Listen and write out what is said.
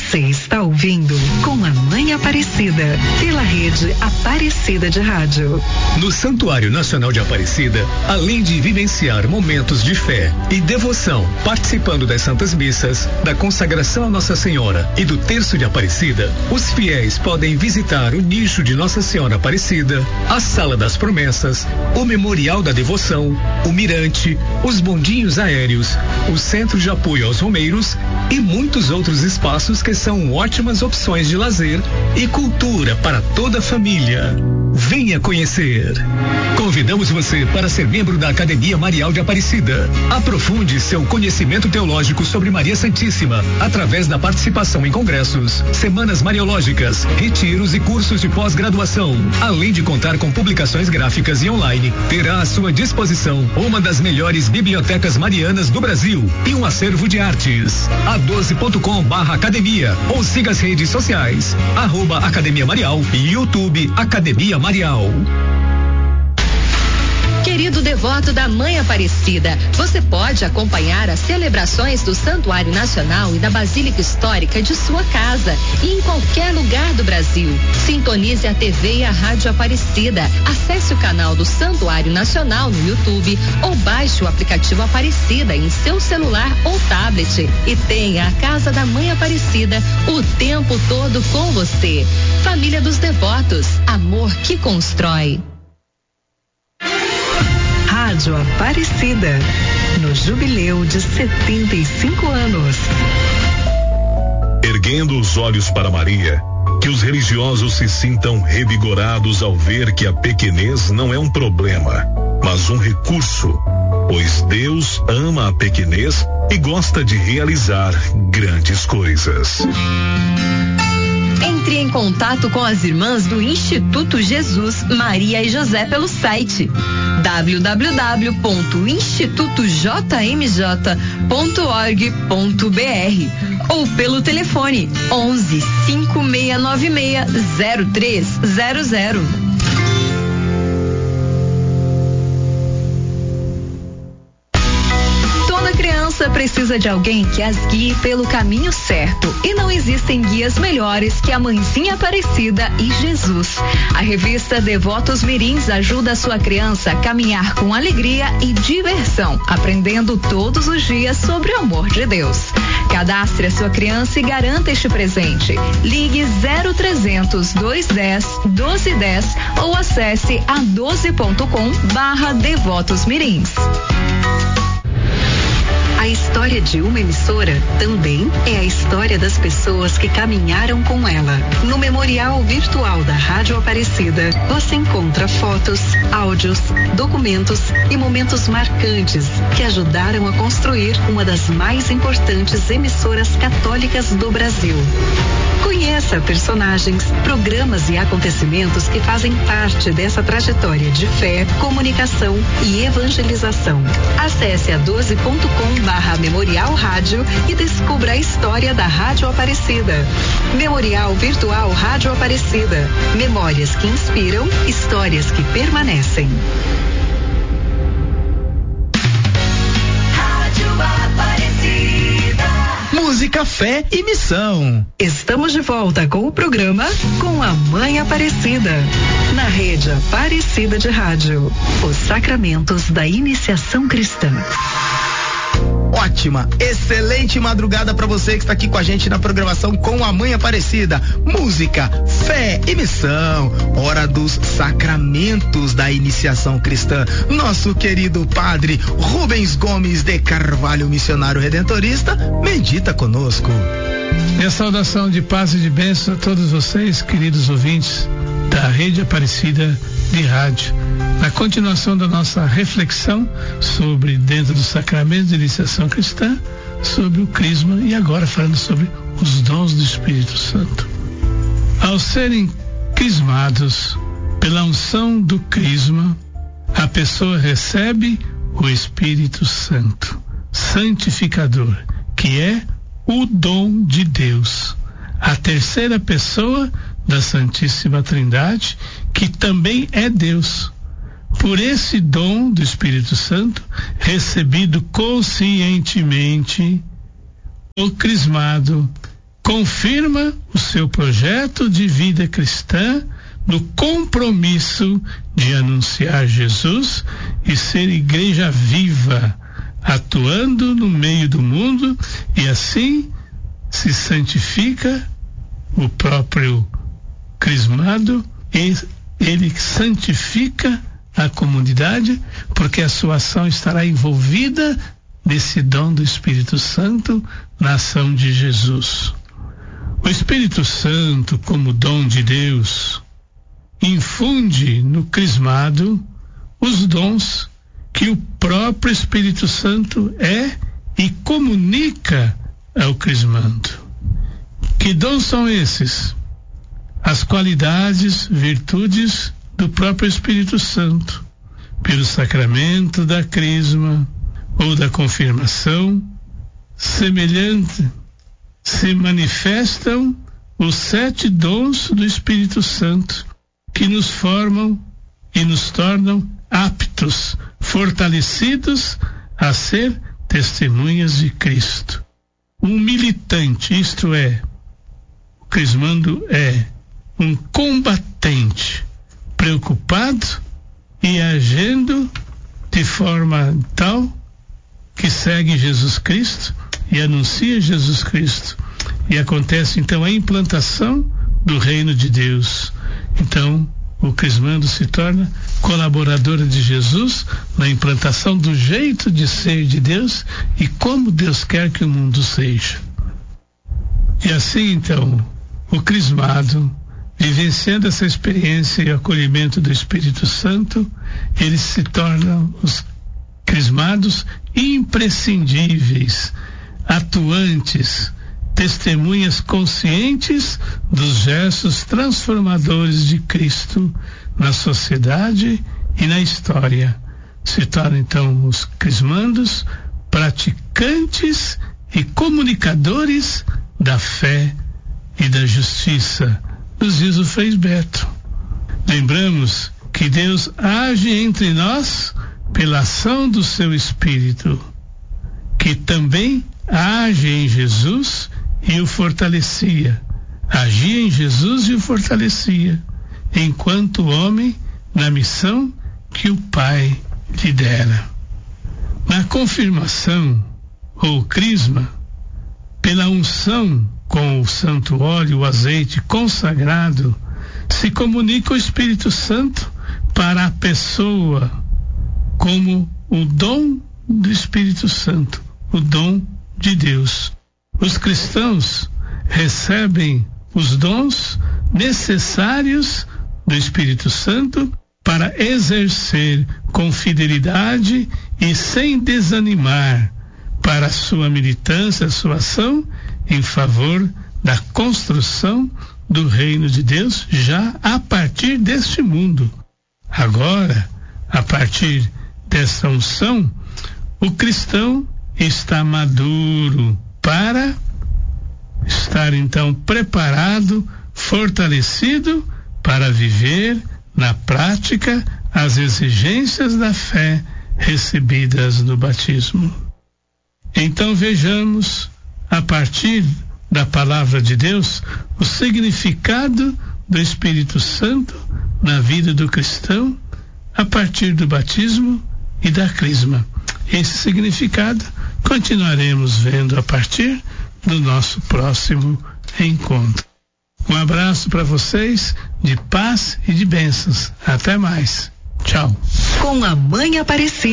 Você está ouvindo Com a Mãe Aparecida, pela rede Aparecida de Rádio. No Santuário Nacional de Aparecida, além de vivenciar momentos de fé e devoção, participando das Santas Missas, da consagração a Nossa Senhora e do Terço de Aparecida, os fiéis podem visitar o nicho de Nossa Senhora Aparecida, a Sala das Promessas, o Memorial da Devoção, o Mirante, os bondinhos aéreos, o Centro de Apoio aos Romeiros e muitos outros espaços que são ótimas opções de lazer e cultura para toda a família. Venha conhecer. Convidamos você para ser membro da Academia Marial de Aparecida. Aprofunde seu conhecimento teológico sobre Maria Santíssima através da participação em congressos, semanas mariológicas, retiros e cursos de pós-graduação. Além de contar com publicações gráficas e online, terá à sua disposição uma das melhores bibliotecas marianas do Brasil e um acervo de artes. a12.com/academia ou siga as redes sociais @Academia Marial e YouTube Academia Marial. Querido devoto da Mãe Aparecida, você pode acompanhar as celebrações do Santuário Nacional e da Basílica Histórica de sua casa e em qualquer lugar do Brasil. Sintonize a TV e a Rádio Aparecida. Acesse o canal do Santuário Nacional no YouTube ou baixe o aplicativo Aparecida em seu celular ou tablet e tenha a Casa da Mãe Aparecida o tempo todo com você. Família dos Devotos, amor que constrói. Rádio Aparecida, no jubileu de 75 anos. Erguendo os olhos para Maria, que os religiosos se sintam revigorados ao ver que a pequenez não é um problema, mas um recurso, pois Deus ama a pequenez e gosta de realizar grandes coisas. Entre em contato com as irmãs do Instituto Jesus, Maria e José pelo site www.institutojmj.org.br ou pelo telefone 11 5696 0300. Criança precisa de alguém que as guie pelo caminho certo e não existem guias melhores que a Mãezinha Aparecida e Jesus. A revista Devotos Mirins ajuda a sua criança a caminhar com alegria e diversão, aprendendo todos os dias sobre o amor de Deus. Cadastre a sua criança e garanta este presente. Ligue 0300 210 1210 ou acesse a12.com/Devotos Mirins. A história de uma emissora também é a história das pessoas que caminharam com ela. No Memorial Virtual da Rádio Aparecida, você encontra fotos, áudios, documentos e momentos marcantes que ajudaram a construir uma das mais importantes emissoras católicas do Brasil. Conheça personagens, programas e acontecimentos que fazem parte dessa trajetória de fé, comunicação e evangelização. Acesse a12.com/Memorial Rádio e descubra a história da Rádio Aparecida. Memorial Virtual Rádio Aparecida. Memórias que inspiram, histórias que permanecem. Rádio Aparecida. Música, fé e missão. Estamos de volta com o programa Com a Mãe Aparecida, na rede Aparecida de Rádio. Os sacramentos da iniciação cristã. Ótima, excelente madrugada para você que está aqui com a gente na programação Com a Mãe Aparecida. Música, fé e missão. Hora dos sacramentos da iniciação cristã. Nosso querido padre Rubens Gomes de Carvalho, missionário redentorista, medita conosco. Minha saudação de paz e de bênção a todos vocês, queridos ouvintes da Rede Aparecida de Rádio. Na continuação da nossa reflexão sobre, dentro do sacramento de iniciação cristã, sobre o crisma e agora falando sobre os dons do Espírito Santo. Ao serem crismados pela unção do crisma, a pessoa recebe o Espírito Santo, santificador, que é o dom de Deus, a terceira pessoa da Santíssima Trindade, que também é Deus. Por esse dom do Espírito Santo, recebido conscientemente, o crismado confirma o seu projeto de vida cristã no compromisso de anunciar Jesus e ser igreja viva, atuando no meio do mundo, e assim se santifica o próprio crismado e ele santifica a comunidade, porque a sua ação estará envolvida nesse dom do Espírito Santo na ação de Jesus. O Espírito Santo, como dom de Deus, infunde no crismado os dons que o próprio Espírito Santo é e comunica ao crismado. Que dons são esses? As qualidades, virtudes do próprio Espírito Santo, pelo sacramento da crisma ou da confirmação, semelhante, se manifestam os 7 dons do Espírito Santo, que nos formam e nos tornam aptos, fortalecidos a ser testemunhas de Cristo. Um militante, isto é, o crismando é um combatente, preocupado e agindo de forma tal que segue Jesus Cristo e anuncia Jesus Cristo. E acontece então a implantação do reino de Deus. Então, o crismando se torna colaboradora de Jesus na implantação do jeito de ser de Deus e como Deus quer que o mundo seja. E assim, então, o crismado, vivenciando essa experiência e acolhimento do Espírito Santo, eles se tornam os crismados imprescindíveis, atuantes, testemunhas conscientes dos gestos transformadores de Cristo na sociedade e na história. Se tornam então os crismandos praticantes e comunicadores da fé e da justiça, nos diz o Frei Beto. Lembramos que Deus age entre nós pela ação do seu Espírito, que também age em Jesus e o fortalecia. Agia em Jesus e o fortalecia, enquanto homem, na missão que o Pai lhe dera. Na confirmação, ou crisma, pela unção com o santo óleo, o azeite consagrado, se comunica o Espírito Santo para a pessoa como o dom do Espírito Santo, o dom de Deus. Os cristãos recebem os dons necessários do Espírito Santo para exercer com fidelidade e sem desanimar para a sua militância, a sua ação em favor da construção do reino de Deus já a partir deste mundo. Agora, a partir dessa unção, o cristão está maduro para estar então preparado, fortalecido para viver na prática as exigências da fé recebidas no batismo. Então vejamos, a partir da palavra de Deus, o significado do Espírito Santo na vida do cristão a partir do batismo e da crisma. Esse significado continuaremos vendo a partir do nosso próximo encontro. Um abraço para vocês, de paz e de bênçãos. Até mais. Tchau. Com a Mãe Aparecida.